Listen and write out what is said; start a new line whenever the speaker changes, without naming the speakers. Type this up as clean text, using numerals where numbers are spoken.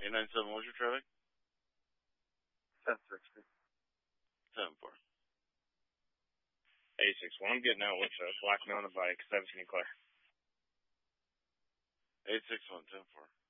897, what's your traffic?
1060.
74.
861, I'm getting out with a black man on the bike, 17 clear.
861, 104.